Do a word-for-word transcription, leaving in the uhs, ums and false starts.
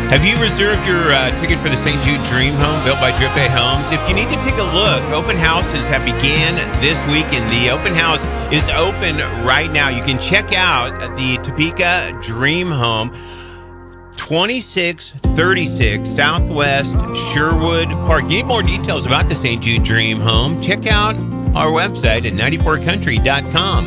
Have you reserved your uh, ticket for the Saint Jude Dream Home built by Drip A Homes? If you need to take a look, open houses have began this week, and the open house is open right now. You can check out the Topeka Dream Home, twenty-six thirty-six Southwest Sherwood Park. You need more details about the Saint Jude Dream Home? Check out our website at ninety four country dot com.